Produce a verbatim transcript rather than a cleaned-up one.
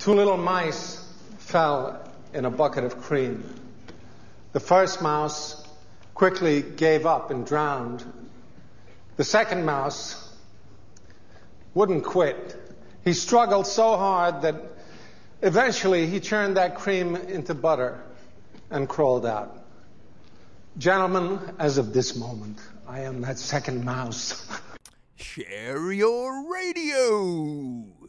Two little mice fell in a bucket of cream. The first mouse quickly gave up and drowned. The second mouse wouldn't quit. He struggled so hard that eventually he turned that cream into butter and crawled out. Gentlemen, as of this moment, I am that second mouse. Share your radio.